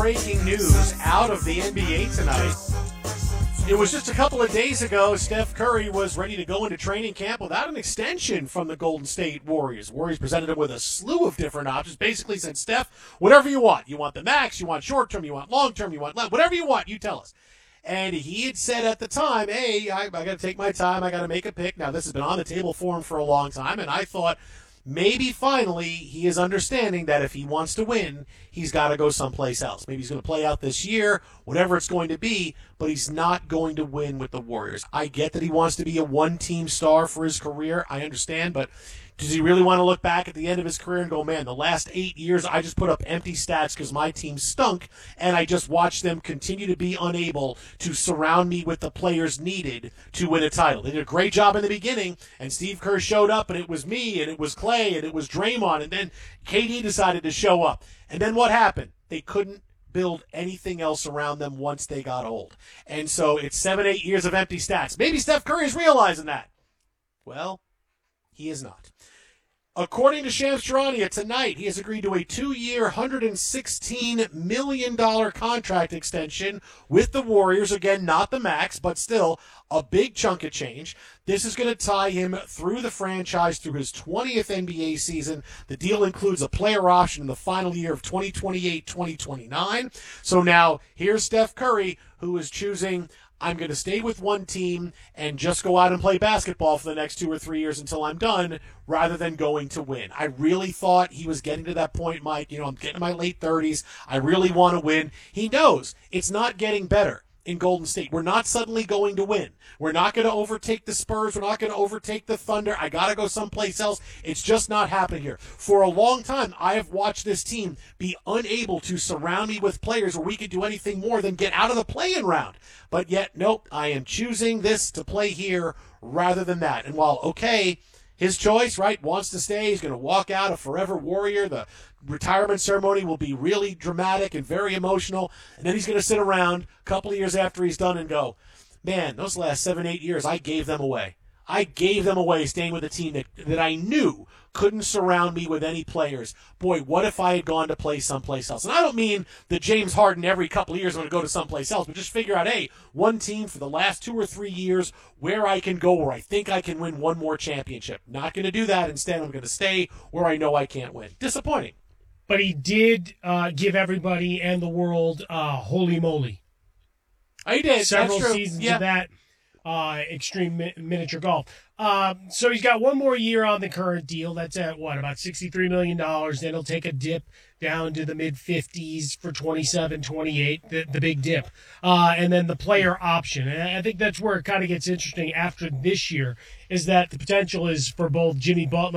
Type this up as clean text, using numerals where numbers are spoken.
breaking news out of the NBA tonight. It was just a couple of days ago, Steph Curry was ready to go into training camp without an extension from the Golden State Warriors. Warriors presented him with a slew of different options, basically said, Steph, whatever you want. You want the max, you want short-term, you want long-term, you want whatever you want, you tell us. And he had said at the time, hey, I got to take my time, I got to make a pick. Now, this has been on the table for him for a long time, and I thought maybe finally he is understanding that if he wants to win, he's got to go someplace else. Maybe he's going to play out this year, whatever it's going to be, but he's not going to win with the Warriors. I get that he wants to be a one-team star for his career. I understand, but does he really want to look back at the end of his career and go, man, the last 8 years I just put up empty stats because my team stunk, and I just watched them continue to be unable to surround me with the players needed to win a title. They did a great job in the beginning, and Steve Kerr showed up, and it was me, and it was Clay, and it was Draymond, and then KD decided to show up. And then what happened? They couldn't build anything else around them once they got old. And so it's 7-8 years of empty stats. Maybe Steph Curry is realizing that. Well, he is not. According to Shams Charania, tonight he has agreed to a 2-year, $116 million contract extension with the Warriors. Again, not the max, but still a big chunk of change. This is going to tie him through the franchise through his 20th NBA season. The deal includes a player option in the final year of 2028-2029. So now here's Steph Curry, who is choosing, I'm going to stay with one team and just go out and play basketball for the next 2 or 3 years until I'm done, rather than going to win. I really thought he was getting to that point, Mike. I'm getting to my late 30s. I really want to win. He knows it's not getting better in Golden State. We're not suddenly going to win. We're not going to overtake the Spurs. We're not going to overtake the Thunder. I got to go someplace else. It's just not happening here. For a long time, I have watched this team be unable to surround me with players where we could do anything more than get out of the play-in round. But yet, nope, I am choosing this to play here rather than that. And while, okay, his choice, right, wants to stay, he's going to walk out a forever Warrior. The retirement ceremony will be really dramatic and very emotional. And then he's going to sit around a couple of years after he's done and go, man, those last 7-8 years, I gave them away. I gave them away staying with a team that I knew couldn't surround me with any players. Boy, what if I had gone to play someplace else? And I don't mean that James Harden every couple of years is going to go to someplace else, but just figure out, hey, one team for the last 2 or 3 years where I can go, where I think I can win one more championship. Not going to do that. Instead, I'm going to stay where I know I can't win. Disappointing. But he did give everybody and the world holy moly. He did. Several That's true. seasons of that. Extreme miniature golf. So he's got one more year on the current deal. That's at about $63 million. Then he'll take a dip down to the mid-50s for 27, 28, the big dip. And then the player option. And I think that's where it kind of gets interesting after this year, is that the potential is for both Jimmy Butler